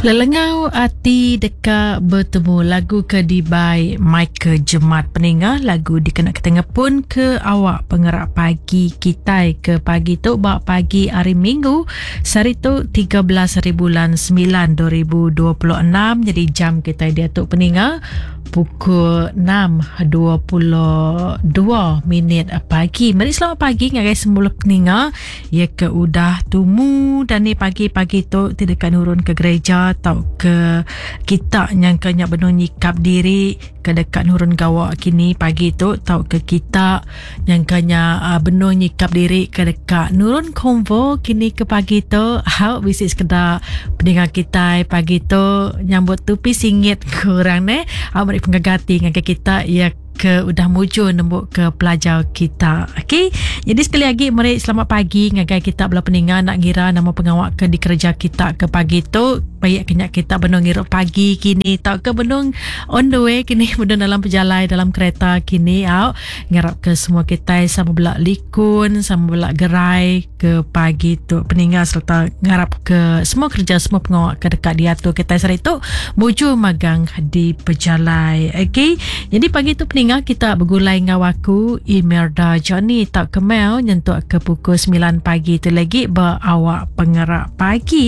Lelengau hati dekat bertemu lagu Kedibai Michael Jemat peningah lagu dikenak ketengah pun ke awak pengerak pagi kita ke pagi tu bak pagi hari Minggu sehari tu 13 bulan 9 2026 jadi jam kita dia tu peningah pukul 6.22 minit pagi. Mari selamat pagi ngagai semula peninga ya ke udah tumu dan ni pagi-pagi tu tidak nurun ke gereja atau ke kita yang kena benar nyikap diri ke dekat nurun gawa kini pagi tu tau ke kita yang kena benar nyikap diri ke dekat nurun konvo kini ke pagi tu hau bisik sekedar peninga kita pagi tu nyambut tupi singit kurang ne mari penggagati dengan kita ya ke udah muju nembuk ke pelajar kita. Okey. Jadi sekali lagi mari selamat pagi ngagai kita belah peninga nak ngira nama pengawak ke di kerja kita ke pagi tu baik kenyak kita benung ngirup pagi kini tak ke benung on the way kini benung dalam perjalanan dalam kereta kini ngarap ke semua kita sama belak likun sama belak gerai ke pagi tu peninga serta ngarap ke semua kerja semua pengawak ke dekat dia tu kita sehari tu muju magang di perjalanan. Okey. Jadi pagi tu peninga kita bergulai dengan waku Imelda Johnny tak kemel nyentuk ke pukul 9 pagi tu lagi berawak pengerak pagi